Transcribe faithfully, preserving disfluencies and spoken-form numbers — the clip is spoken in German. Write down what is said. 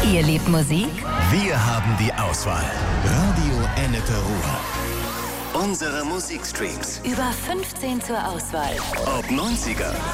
Ihr liebt Musik? Wir haben die Auswahl. Radio Ennepe Ruhr. Unsere Musikstreams. Über fünfzehn zur Auswahl. Ob neunziger,